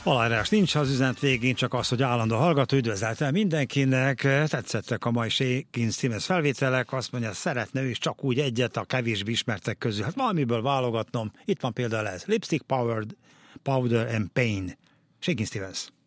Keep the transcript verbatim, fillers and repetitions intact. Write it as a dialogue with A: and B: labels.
A: Aláírás nincs az üzenet végén, csak az, hogy állandó hallgató, üdvözletel mindenkinek. Tetszettek a mai Shakin' Stevens felvételek, azt mondja, szeretne ő is csak úgy egyet a kevésbé ismertek közül. Hát valamiből válogatnom. Itt van például ez. Lipstick Powered, Powder and Pain. Shakin' Stevens.